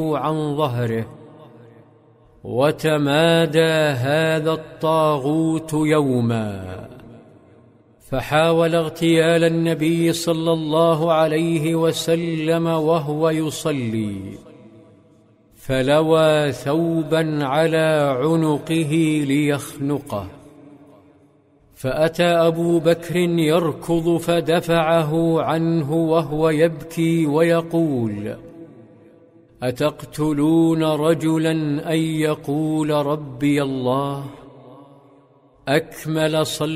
عن ظهره. وتمادى هذا الطاغوت يوما فحاول اغتيال النبي صلى الله عليه وسلم وهو يصلي، فلوى ثوبا على عنقه ليخنقه، فأتى أبو بكر يركض فدفعه عنه وهو يبكي ويقول: أتقتلون رجلا أن يقول ربي الله؟ أكمل صلى